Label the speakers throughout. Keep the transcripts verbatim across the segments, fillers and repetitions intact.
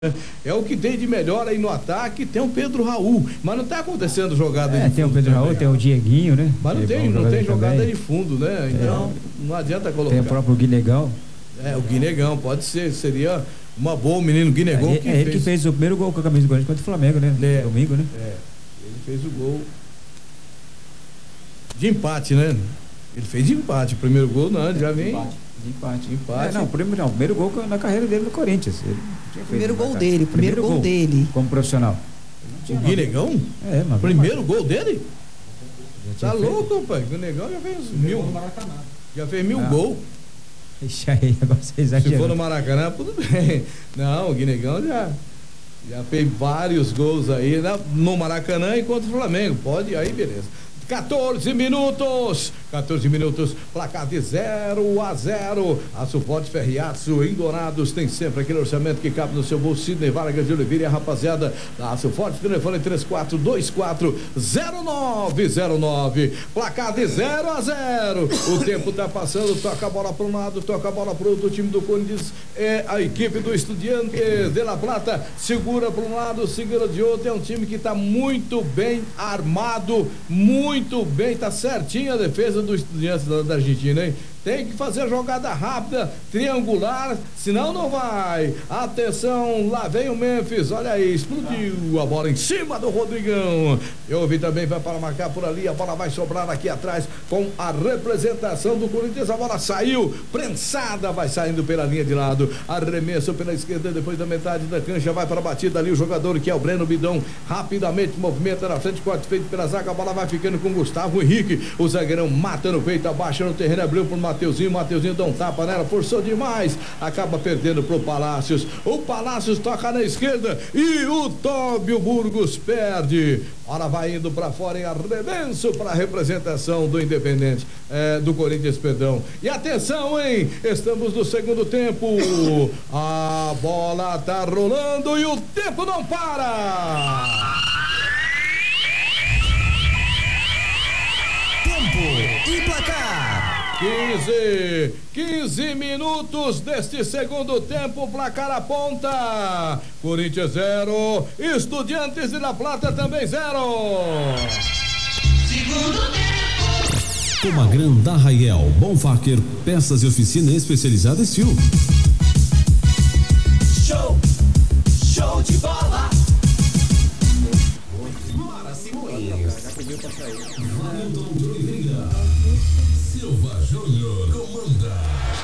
Speaker 1: É o que tem de melhor aí no ataque. Tem o Pedro Raul, mas não tá acontecendo jogada
Speaker 2: é,
Speaker 1: de
Speaker 2: tem
Speaker 1: fundo
Speaker 2: o Pedro
Speaker 1: também.
Speaker 2: Raul, tem o Dieguinho, né?
Speaker 1: Mas não
Speaker 2: é
Speaker 1: tem, não tem jogada
Speaker 2: também.
Speaker 1: de fundo, né? Então é. não adianta colocar.
Speaker 2: Tem o próprio Guinegão.
Speaker 1: É, o Guinegão, pode ser, seria uma boa, o menino Guinegão.
Speaker 2: É,
Speaker 1: que
Speaker 2: é ele
Speaker 1: fez...
Speaker 2: que fez o primeiro gol com a camisa do Corinthians contra o Flamengo, né?
Speaker 1: É,
Speaker 2: Domingo, né?
Speaker 1: É, ele fez o gol de empate, né? Ele fez de empate, o primeiro gol não, já vem...
Speaker 2: Empate. De empate.
Speaker 1: De empate.
Speaker 2: É, não, o primeiro, não, o primeiro gol na carreira dele no Corinthians. Ele
Speaker 3: primeiro gol dele, primeiro, primeiro gol, gol dele.
Speaker 2: Como profissional.
Speaker 1: O Guinegão?
Speaker 2: É, mas
Speaker 1: primeiro gol dele? Tá
Speaker 2: feito.
Speaker 1: louco, pai. O Guinegão já fez mil. Já fez mil
Speaker 2: ah.
Speaker 1: gols.
Speaker 2: Deixa aí, agora vocês
Speaker 1: Se for no Maracanã, tudo bem. Não, o Guinegão já, já fez vários gols aí no Maracanã e contra o Flamengo. Pode, aí beleza. quatorze minutos, quatorze minutos, placar de zero a zero. A Suporte Ferriaço em Dourados tem sempre aquele orçamento que cabe no seu bolso. Sidney Vargas de Oliveira e a rapaziada da Suporte, telefone três quatro dois quatro zero nove zero nove. Placar de zero a zero. O tempo tá passando, toca a bola para um lado, toca a bola para o outro. O time do Corinthians é a equipe do Estudiantes de La Plata, segura para um lado, segura de outro. É um time que tá muito bem armado, muito Muito bem, tá certinho a defesa do Estudiantes da, da Argentina, hein? Tem que fazer a jogada rápida, triangular, senão não vai. Atenção, lá vem o Memphis, olha aí, explodiu a bola em cima do Rodrigão. Eu ouvi também, vai para marcar por ali, a bola vai sobrar aqui atrás com a representação do Corinthians. A bola saiu, prensada, vai saindo pela linha de lado. Arremesso pela esquerda, depois da metade da cancha, vai para a batida ali o jogador que é o Breno Bidão. Rapidamente movimenta na frente, corte feito pela zaga, a bola vai ficando com o Gustavo Henrique. O zagueirão mata no peito, abaixa no terreno, abriu por uma Mateuzinho, Mateuzinho dá um tapa nela, forçou demais, acaba perdendo pro Palácios. O Palácios toca na esquerda e o Tóbio Burgos perde. Ora, vai indo para fora em arremesso para a representação do Independente, é, do Corinthians, perdão. E atenção, hein? Estamos no segundo tempo. A bola tá rolando e o tempo não para.
Speaker 4: Tempo e placar.
Speaker 1: quinze, quinze minutos deste segundo tempo, placar aponta. Corinthians zero, Estudiantes de La Plata também zero.
Speaker 4: Segundo tempo.
Speaker 5: Comagran da Raiel, Bonfacker, peças e oficina especializada Steel.
Speaker 4: Show, show de bola. Mara Simões. Já pediu pra sair.
Speaker 5: Wellington de Oliveira. Silva Júnior comanda.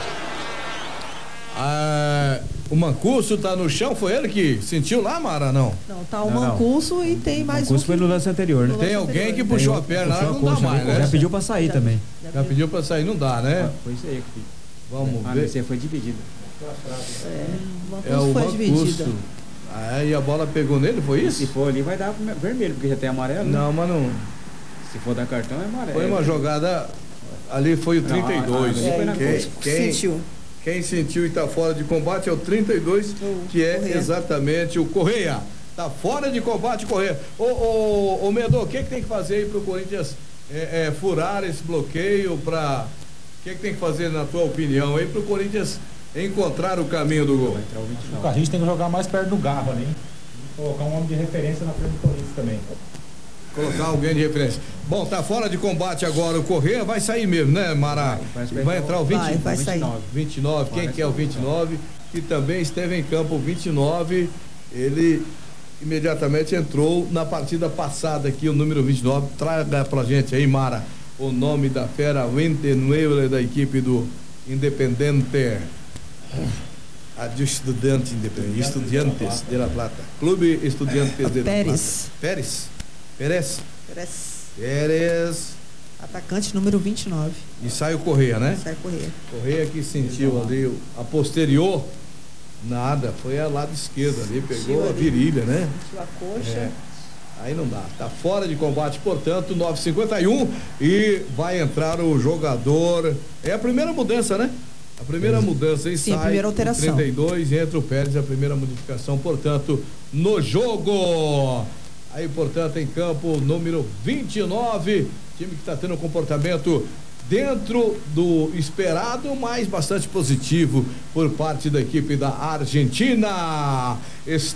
Speaker 1: Ah, o Mancuso tá no chão, foi ele que sentiu lá, Mara, não?
Speaker 3: Não, tá o Mancuso e tem mais um.
Speaker 2: O Mancuso foi no lance anterior, né?
Speaker 1: Tem alguém que puxou a perna lá, não dá mais, né?
Speaker 2: Já pediu pra sair também.
Speaker 1: Já pediu pra sair, não dá, né?
Speaker 2: Foi isso aí que
Speaker 1: Vamos
Speaker 2: ah,
Speaker 1: ver.
Speaker 2: Esse foi dividido.
Speaker 3: É, o Mancuso
Speaker 1: É o
Speaker 3: foi
Speaker 1: Mancuso.
Speaker 3: dividido.
Speaker 1: Aí a bola pegou nele, foi isso?
Speaker 2: Se for ali vai dar vermelho, porque já tem amarelo.
Speaker 1: Não,
Speaker 2: né?
Speaker 1: mas não.
Speaker 2: Se for dar cartão é amarelo.
Speaker 1: Foi uma jogada. Ali foi o trinta e dois.
Speaker 2: Não, ah, ah,
Speaker 1: quem, quem,
Speaker 3: sentiu.
Speaker 1: quem sentiu e tá fora de combate é o trinta e dois, que é
Speaker 3: Correia.
Speaker 1: exatamente o Correia. Tá fora de combate, Correia. Ô, ô, ô Medo, o que que tem que fazer aí pro Corinthians é, é, furar esse bloqueio pra... O que que tem que fazer, na tua opinião, aí pro Corinthians encontrar o caminho do gol?
Speaker 6: A gente tem que jogar mais perto do Garro ali, hein? Colocar um homem de referência na frente do Corinthians também.
Speaker 1: Colocar alguém de referência. Bom, tá fora de combate agora o Correia, vai sair mesmo, né, Mara?
Speaker 2: Vai, vai,
Speaker 1: vai entrar o vinte,
Speaker 3: vai, vai sair.
Speaker 1: vinte e nove, quem que é o vinte e nove? Que também esteve em campo o vinte e nove, ele imediatamente entrou na partida passada aqui, o número vinte e nove. Traga pra gente aí, Mara, o nome da fera, o Entenueira da equipe do Independente. A do Estudante Independente, Estudiantes de La Plata. Clube Estudiantes de La Plata.
Speaker 3: Pérez.
Speaker 1: Pérez. Pérez.
Speaker 3: Pérez.
Speaker 1: Pérez.
Speaker 3: Atacante número vinte e nove.
Speaker 1: E sai o Correia, né?
Speaker 3: Sai Correia.
Speaker 1: Correia que sentiu ali a posterior. Nada, foi a lado esquerdo ali, pegou a virilha, né?
Speaker 3: Sentiu a coxa.
Speaker 1: É. Aí não dá, tá fora de combate, portanto, nove e cinquenta e um e vai entrar o jogador. É a primeira mudança, né? A primeira mudança aí.
Speaker 3: Sim,
Speaker 1: sai
Speaker 3: a primeira alteração.
Speaker 1: o trinta e dois, entra o Pérez, a primeira modificação, portanto, no jogo. Aí, portanto, em campo, número vinte e nove, time que está tendo um comportamento dentro do esperado, mas bastante positivo por parte da equipe da Argentina.